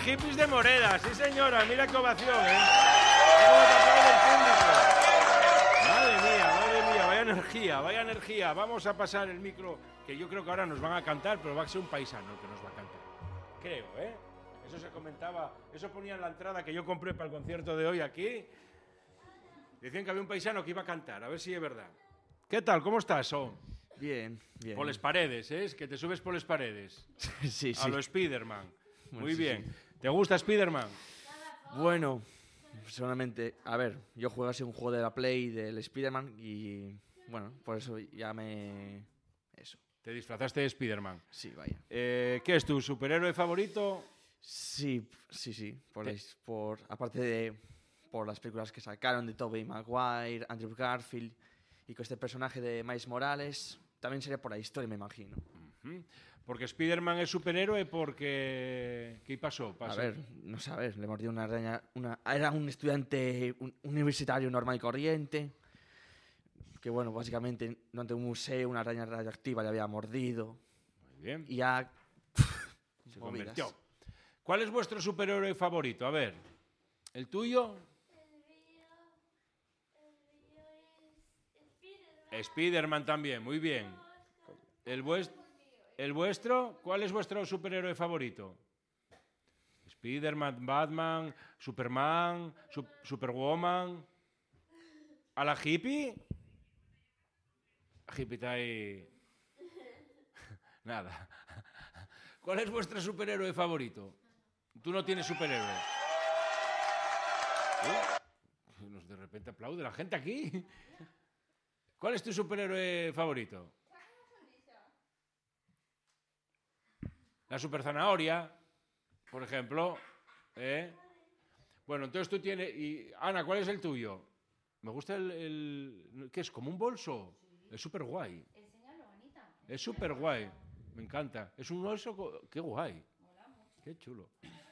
hippies de Moreda, sí señora, mira qué ovación, ¿eh? ¿Cómo te aplaude el público? Madre mía, vaya energía. Vamos a pasar el micro, que yo creo que ahora nos van a cantar, pero va a ser un paisano el que nos va a cantar. Creo, ¿eh? Eso se comentaba, eso ponía en la entrada que yo compré para el concierto de hoy aquí. Decían que había un paisano que iba a cantar, a ver si es verdad. ¿Qué tal? ¿Cómo estás, Bien. Por las paredes, ¿eh? Que te subes por las paredes. Sí. A lo Spiderman. Bueno, Muy sí, bien. sí. ¿Te gusta Spiderman? Bueno, solamente, a ver, yo juego así un juego de la Play del Spider-Man y bueno, por eso ya me... Eso. Te disfrazaste de Spiderman. Sí, vaya. ¿Qué es tu superhéroe favorito? Sí. Aparte de por las películas que sacaron de Tobey Maguire, Andrew Garfield y con este personaje de Miles Morales, también sería por la historia, me imagino. Porque Spiderman es superhéroe porque... ¿Qué pasó? A ver, no sé, a ver, le mordió una araña... Era un estudiante universitario normal y corriente, que bueno, básicamente durante un museo una araña radioactiva le había mordido. Muy bien. Y ya... Se convirtió. ¿Cuál es vuestro superhéroe favorito? A ver, ¿el tuyo? Spiderman también, muy bien. ¿El vuestro? ¿Cuál es vuestro superhéroe favorito? Spiderman, Batman, Superman, Superwoman. ¿A la hippie? La hippie está ahí. Nada. ¿Cuál es vuestro superhéroe favorito? Tú no tienes superhéroe. De repente aplaude la gente aquí. ¿Cuál es tu superhéroe favorito? La super zanahoria, por ejemplo. Bueno, entonces tú tienes... Y, Ana, ¿cuál es el tuyo? Me gusta ¿qué es? ¿Como un bolso? Es súper guay. Enséñalo, Anita. Es súper guay. Me encanta. Es un bolso... ¡Qué guay! ¡Qué chulo!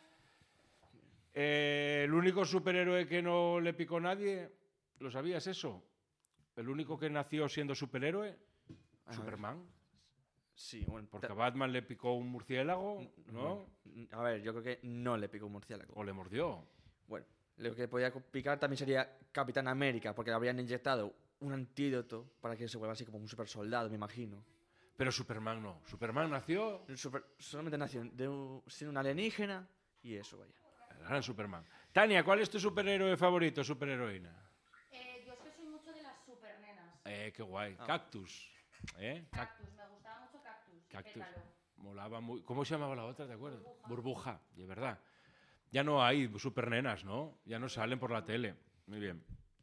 El único superhéroe que no le picó nadie, ¿lo sabías eso? El único que nació siendo superhéroe, Superman. Sí, bueno, Porque a Batman le picó un murciélago, ¿no? A ver, yo creo que no le picó un murciélago. O le mordió. Bueno, lo que podía picar también sería Capitán América, porque le habrían inyectado un antídoto para que se vuelva así como un super soldado, me imagino. Pero Superman no. Superman nació... Solamente nació siendo un alienígena y eso, vaya. El gran Superman. Tania, ¿cuál es tu superhéroe favorito, superheroína? Yo es que soy mucho de las supernenas. Qué guay. Cactus. Cactus, me gustaba mucho Cactus. Cactus. Pétalo. Molaba muy... ¿Cómo se llamaba la otra, te acuerdas? Burbuja, de verdad. Ya no hay supernenas, ¿no? Ya no salen por la tele. Muy bien.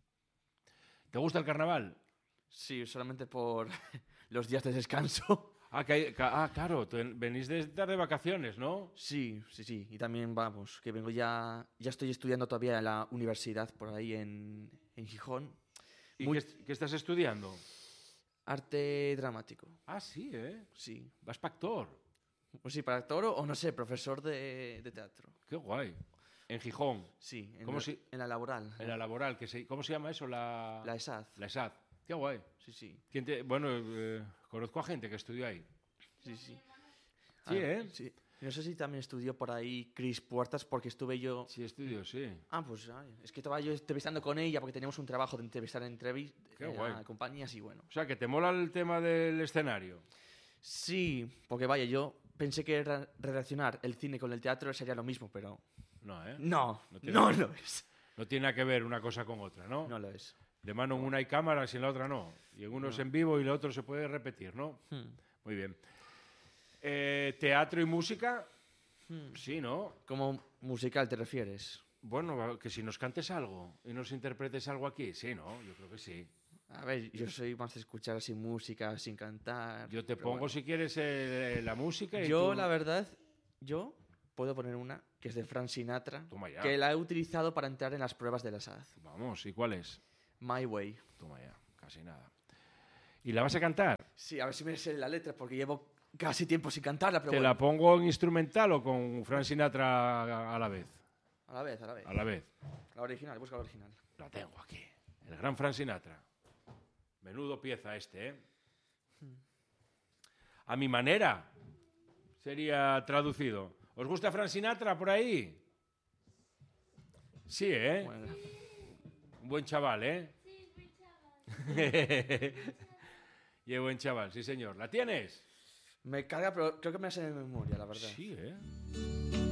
¿Te gusta el carnaval? Sí, solamente por los días de descanso. Claro, venís de estar de vacaciones, ¿no? Sí. Y también, vamos, que vengo ya estoy estudiando todavía en la universidad por ahí en Gijón. ¿Y qué estás estudiando? Arte dramático. Ah, sí, ¿eh? Sí. ¿Vas para actor? Pues sí, para actor o no sé, profesor de teatro. Qué guay. En Gijón. Sí, en la laboral. En la laboral. ¿Cómo se llama eso? La ESAD. La ESAD. Qué guay. Sí. Conozco a gente que estudió ahí. Sí. Sí, ¿eh? Sí. No sé si también estudió por ahí Cris Puertas, porque estuve yo... Sí, estudió, sí. Pues es que estaba yo entrevistando con ella porque teníamos un trabajo de entrevistar a compañías y bueno. O sea, que te mola el tema del escenario. Sí, porque vaya, yo pensé que relacionar el cine con el teatro sería lo mismo, pero... No, ¿eh? No lo es. No tiene nada que ver una cosa con otra, ¿no? No lo es. De mano en una hay cámaras y en la otra no. Y en uno es en vivo y en el otro se puede repetir, ¿no? Muy bien. ¿Teatro y música? Sí, ¿no? ¿Cómo musical te refieres? Bueno, que si nos cantes algo y nos interpretes algo aquí, sí, ¿no? Yo creo que sí. A ver, yo soy más de escuchar así música sin cantar. Yo te pongo, si quieres, la música y yo, tú... la verdad, puedo poner una que es de Frank Sinatra, Toma ya. que la he utilizado para entrar en las pruebas de la SAD. Vamos, ¿y cuál es? My Way. Toma ya, casi nada. ¿Y la vas a cantar? Sí, a ver si me sé la letra, porque llevo casi tiempo sin cantarla, pero ¿Te la pongo en instrumental o con Frank Sinatra a la vez? A la vez. A la vez. La original, busca la original. La tengo aquí. El gran Frank Sinatra. Menudo pieza este, ¿eh? A mi manera sería traducido. ¿Os gusta Frank Sinatra por ahí? Sí, ¿eh? Bueno, Un buen chaval, ¿eh? Sí, buen chaval. Y es buen chaval, sí señor. ¿La tienes? me carga, pero creo que me la sé de memoria, la verdad. Sí, ¿eh?